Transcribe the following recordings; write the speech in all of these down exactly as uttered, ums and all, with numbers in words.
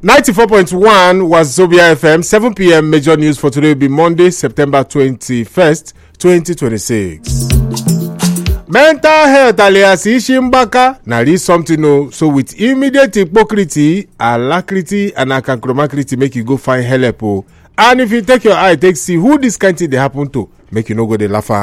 ninety-four point one was Zobia F M. seven p.m. major news for today will be Monday, September twenty-first, twenty twenty-six. Mental health alias Ishimbaka na read something no. So with immediate hypocrisy, alacrity, and akanchromacrity make you go find help. Oh. And if you take your eye, take see who this kind of thing they happen to, make you no go the laugh.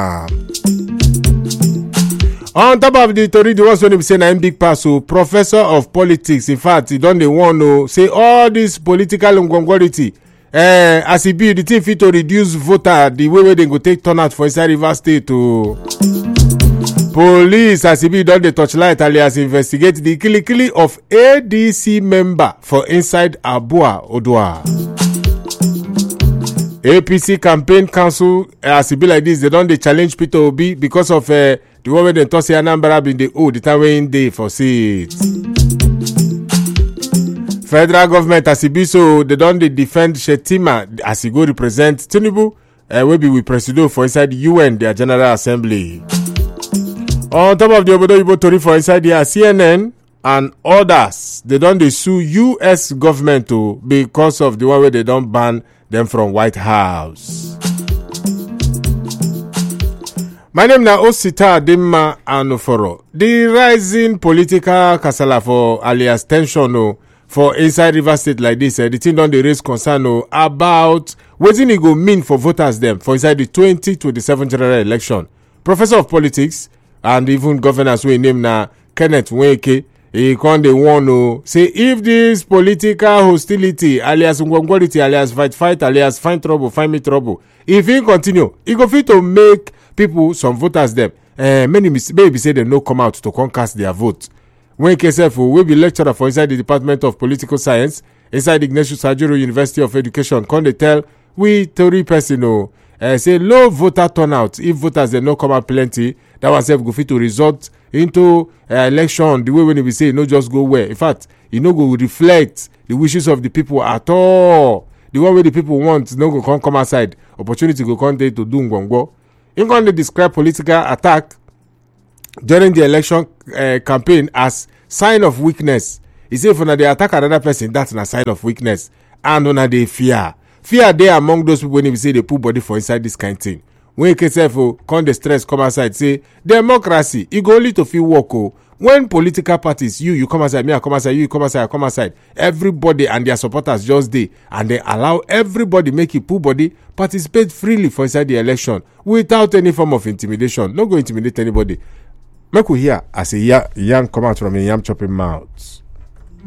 On top of the story, the ones when we say na big pass, so professor of politics, in fact, he don't they want to say all this political ngongority. Eh, as he be the thing fit to reduce voter the way where they go take turnout for inside River State to. Police as e be don dey torchlight alias investigate the killing of A D C member for inside Abua Odua. A P C campaign council as e be like this, they don dey challenge Peter Obi because of uh, the one wey dem talk say Anambra bin dey owe the time wey im dey for seat. Federal government as e be so they don dey defend Shetima as e go represent Tinubu uh, wey be with Presido for inside U N their General Assembly. On top of the Obodo Ibo Tori for inside here, C N N and others, they don't they sue U S government too because of the one where they don't ban them from White House. My name na Osita Dimma Anuforo. The rising political kasala for alias tension no, for inside River State like this, eh, the thing don't they raise concern no, about what it go mean for voters them for inside the twenty twenty-seven general election. Professor of politics and even governors we name na Kenneth Nweke, he con dey warn o say if this political hostility alias ngwangwarity alias fight fight alias find trouble find me trouble, if he continue, he go fit to make people some voters them uh, many maybe say they no come out to come cast their vote. Nweke sef will be lecturer for inside the Department of Political Science inside Ignatius Ajuru University of Education. Con dey tell we Tori person o uh, say low voter turnout if voters they no come out plenty. That one self go fit to result into uh, election the way when we say no just go where. In fact, it no go reflect the wishes of the people at all. The one way the people want no go come come outside. Opportunity go come there to do ngongwo. In going to describe political attack during the election uh, campaign as sign of weakness. He say if una they attack another person, that's a sign of weakness. And una they fear. Fear there among those people when we say they put body for inside this kind of thing. When K S F come the stress come outside say democracy it go only to feel work oh. When political parties you you come outside me I come outside you, you come outside I come outside everybody and their supporters just dey and they allow everybody make it pull body participate freely for inside the election without any form of intimidation. No go intimidate anybody. Make we hear as a young come out from a yam chopping mouth.